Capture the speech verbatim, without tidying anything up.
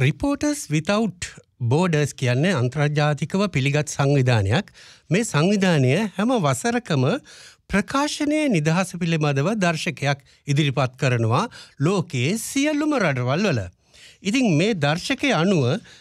Reporters Without Borders කියන්නේ අන්තර්ජාතිකව පිළිගත් සංවිධානයක්. මේ සංවිධානය හැම වසරකම ප්‍රකාශනයේ නිදහස පිළිබඳව දර්ශකයක් ඉදිරිපත් කරනවා ලෝකයේ සියලුම රටවල් වල. ඉතින් මේ දර්ශකයේ අනුව